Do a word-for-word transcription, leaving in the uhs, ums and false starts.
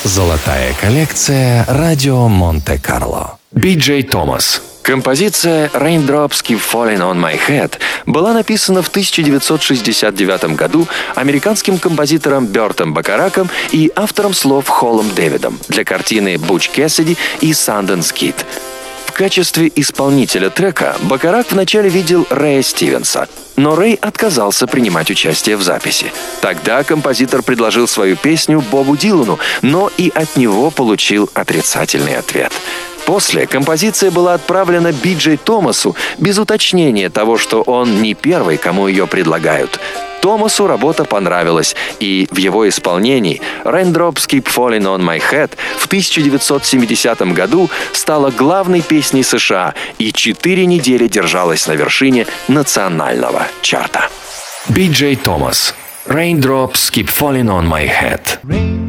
Золотая коллекция «Радио Монте-Карло». Би Джей Томас. Композиция «Raindrops Keep Falling on My Head» была написана в тысяча девятьсот шестьдесят девятом году американским композитором Бертом Бакараком и автором слов Холлом Дэвидом для картины «Буч Кэссиди» и «Санденс Кид». В качестве исполнителя трека Бакарак вначале видел Рэя Стивенса, но Рэй отказался принимать участие в записи. Тогда композитор предложил свою песню Бобу Дилану, но и от него получил отрицательный ответ. После композиция была отправлена Би Джей Томасу без уточнения того, что он не первый, кому ее предлагают. Томасу работа понравилась, и в его исполнении «Raindrops Keep Falling on My Head» в тысяча девятьсот семидесятом году стала главной песней США и четыре недели держалась на вершине национального чарта. Би Джей Томас. «Raindrops Keep Falling on My Head».